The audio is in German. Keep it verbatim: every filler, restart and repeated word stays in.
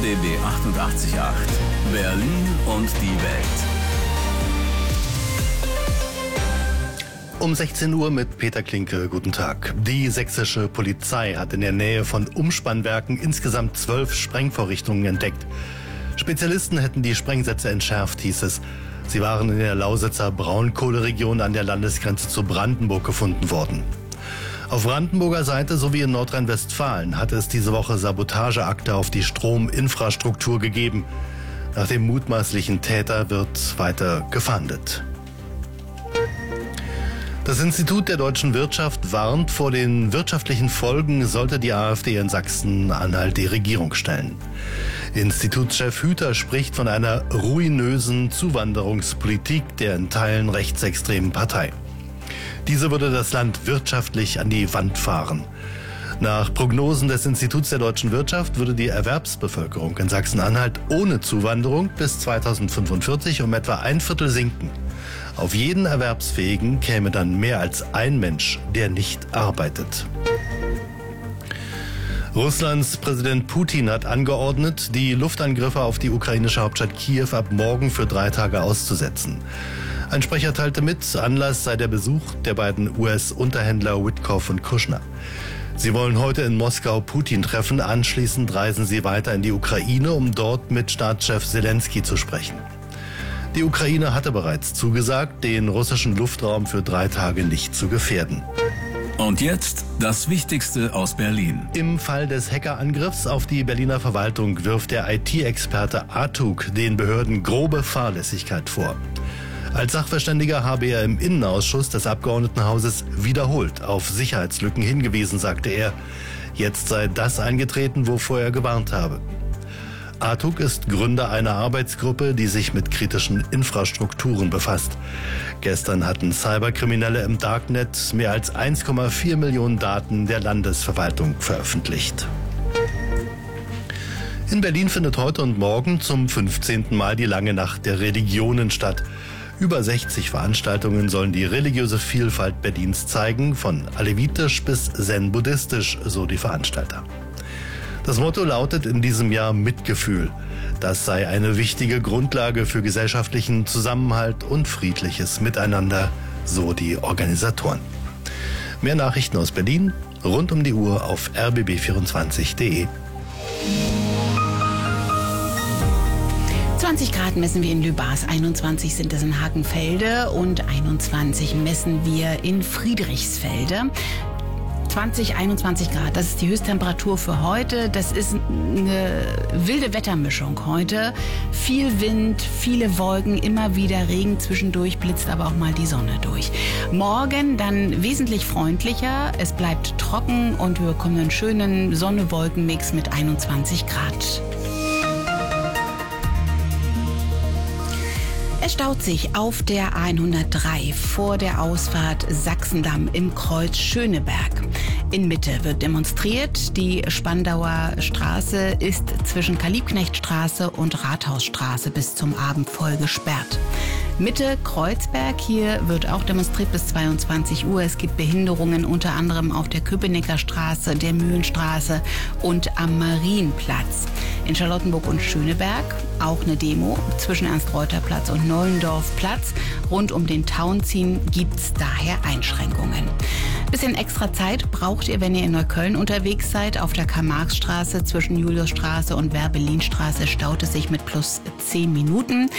D B achtundachtzig Komma acht. Berlin und die Welt. Um sechzehn Uhr mit Peter Klinke. Guten Tag. Die sächsische Polizei hat in der Nähe von Umspannwerken insgesamt zwölf Sprengvorrichtungen entdeckt. Spezialisten hätten die Sprengsätze entschärft, hieß es. Sie waren in der Lausitzer Braunkohleregion an der Landesgrenze zu Brandenburg gefunden worden. Auf Brandenburger Seite sowie in Nordrhein-Westfalen hat es diese Woche Sabotageakte auf die Strominfrastruktur gegeben. Nach dem mutmaßlichen Täter wird weiter gefahndet. Das Institut der deutschen Wirtschaft warnt vor den wirtschaftlichen Folgen, sollte die AfD in Sachsen-Anhalt die Regierung stellen. Institutschef Hüter spricht von einer ruinösen Zuwanderungspolitik der in Teilen rechtsextremen Partei. Diese würde das Land wirtschaftlich an die Wand fahren. Nach Prognosen des Instituts der deutschen Wirtschaft würde die Erwerbsbevölkerung in Sachsen-Anhalt ohne Zuwanderung bis zweitausendfünfundvierzig um etwa ein Viertel sinken. Auf jeden Erwerbsfähigen käme dann mehr als ein Mensch, der nicht arbeitet. Russlands Präsident Putin hat angeordnet, die Luftangriffe auf die ukrainische Hauptstadt Kiew ab morgen für drei Tage auszusetzen. Ein Sprecher teilte mit, Anlass sei der Besuch der beiden U S-Unterhändler Witkoff und Kushner. Sie wollen heute in Moskau Putin treffen, anschließend reisen sie weiter in die Ukraine, um dort mit Staatschef Zelensky zu sprechen. Die Ukraine hatte bereits zugesagt, den russischen Luftraum für drei Tage nicht zu gefährden. Und jetzt das Wichtigste aus Berlin. Im Fall des Hackerangriffs auf die Berliner Verwaltung wirft der I T-Experte Artuk den Behörden grobe Fahrlässigkeit vor. Als Sachverständiger habe er im Innenausschuss des Abgeordnetenhauses wiederholt auf Sicherheitslücken hingewiesen, sagte er. Jetzt sei das eingetreten, wovor er gewarnt habe. Artuk ist Gründer einer Arbeitsgruppe, die sich mit kritischen Infrastrukturen befasst. Gestern hatten Cyberkriminelle im Darknet mehr als eins Komma vier Millionen Daten der Landesverwaltung veröffentlicht. In Berlin findet heute und morgen zum fünfzehnten Mal die Lange Nacht der Religionen statt. Über sechzig Veranstaltungen sollen die religiöse Vielfalt Berlins zeigen, von alevitisch bis zen-buddhistisch, so die Veranstalter. Das Motto lautet in diesem Jahr Mitgefühl. Das sei eine wichtige Grundlage für gesellschaftlichen Zusammenhalt und friedliches Miteinander, so die Organisatoren. Mehr Nachrichten aus Berlin rund um die Uhr auf r b b vierundzwanzig punkt de. zwanzig Grad messen wir in Lübars, einundzwanzig sind es in Hagenfelde und einundzwanzig messen wir in Friedrichsfelde. zwanzig, einundzwanzig Grad, das ist die Höchsttemperatur für heute. Das ist eine wilde Wettermischung heute. Viel Wind, viele Wolken, immer wieder Regen, zwischendurch blitzt aber auch mal die Sonne durch. Morgen dann wesentlich freundlicher, es bleibt trocken und wir bekommen einen schönen Sonne-Wolken-Mix mit einundzwanzig Grad. Es staut sich auf der hundertdrei vor der Ausfahrt Sachsendamm im Kreuz Schöneberg. In Mitte wird demonstriert. Die Spandauer Straße ist zwischen Karl-Liebknecht-Straße und Rathausstraße bis zum Abend voll gesperrt. Mitte Kreuzberg, hier wird auch demonstriert bis zweiundzwanzig Uhr. Es gibt Behinderungen unter anderem auf der Köpenicker Straße, der Mühlenstraße und am Marienplatz. In Charlottenburg und Schöneberg auch eine Demo zwischen Ernst-Reuter-Platz und Nollendorf-Platz. Rund um den Tauentzien gibt es daher Einschränkungen. Bisschen extra Zeit braucht ihr, wenn ihr in Neukölln unterwegs seid. Auf der Karl-Marx-Straße zwischen Juliusstraße und Werbelinstraße staut es sich mit plus zehn Minuten.